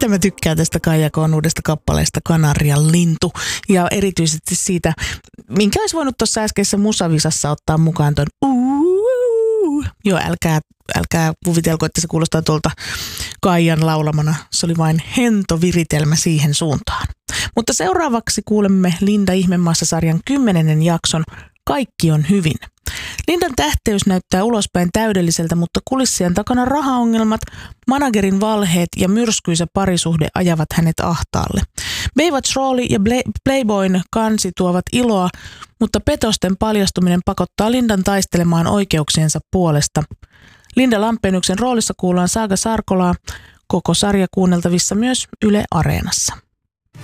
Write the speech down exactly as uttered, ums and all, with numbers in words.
mitä mä tykkään tästä Kaija K:n uudesta kappaleesta Kanarian lintu. Ja erityisesti siitä, minkä olisi voinut tuossa äskeisessä musavisassa ottaa mukaan ton uuu. Joo, älkää, älkää kuvitelko, että se kuulostaa tuolta Kaijan laulamana. Se oli vain hento viritelmä siihen suuntaan. Mutta seuraavaksi kuulemme Linda Ihmemaassa-sarjan kymmenennen jakson Kaikki on hyvin. Lindan tähteys näyttää ulospäin täydelliseltä, mutta kulissien takana rahaongelmat, managerin valheet ja myrskyisä parisuhde ajavat hänet ahtaalle. Baywatch rooli ja Playboyn kansi tuovat iloa, mutta petosten paljastuminen pakottaa Lindan taistelemaan oikeuksiensa puolesta. Linda Lampeenyksen roolissa kuullaan Saaga Sarkolaa, koko sarja kuunneltavissa myös Yle Areenassa.